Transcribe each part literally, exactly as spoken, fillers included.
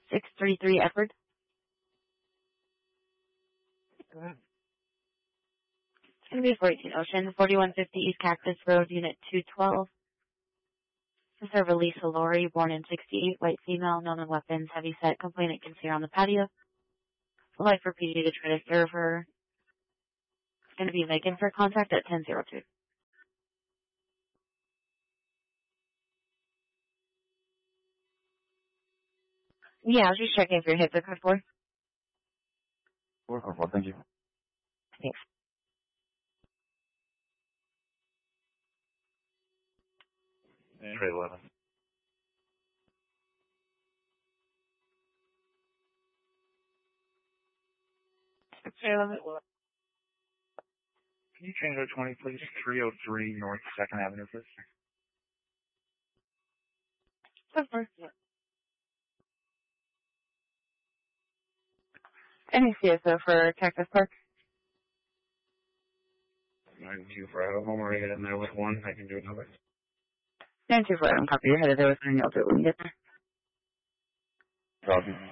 six three three Edward. Good. It's going to be four eighteen Ocean, forty-one fifty East Cactus Road, Unit two twelve. This is Elisa Lori, born in sixty-eight, white female, known in weapons, heavy set, complainant can see her on the patio. Life for P D to try to serve her. It's going to be Megan for contact at ten oh two. Yeah, I was just checking if your hits are code four. Four, four, four, thank you. Thanks. And trade eleven. Trade eleven. Can you change our twenty, please? three oh three North second Avenue, please. Code four. Any C S O for Cactus Park? nine two for Idaho home, already hit in there with one. I can do another. nine two four, I don't copy your head. There was something else that we can get there. Copy.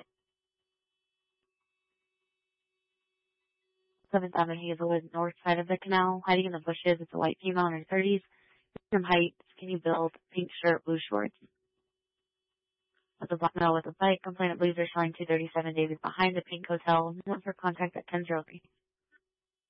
seventh Avenue, Hazelwood, north side of the canal, hiding in the bushes. It's a white female in her thirties. Medium height, skinny build, pink shirt, blue shorts. With a black male with a bike, complainant believes they're showing two thirty-seven Davies behind the pink hotel. One for contact at ten oh three.